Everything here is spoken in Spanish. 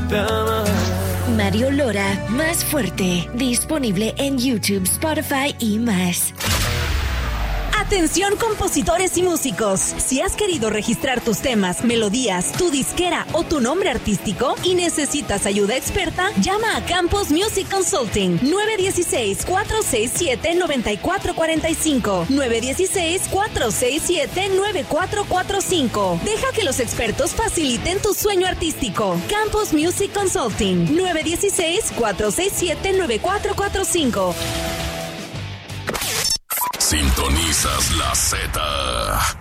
Mario Lora, Más Fuerte, disponible en YouTube, Spotify y más. Atención compositores y músicos, si has querido registrar tus temas, melodías, tu disquera o tu nombre artístico y necesitas ayuda experta, llama a Campos Music Consulting 916-467-9445 916-467-9445. Deja que los expertos faciliten tu sueño artístico. Campos Music Consulting 916-467-9445. Sintonizas la Z.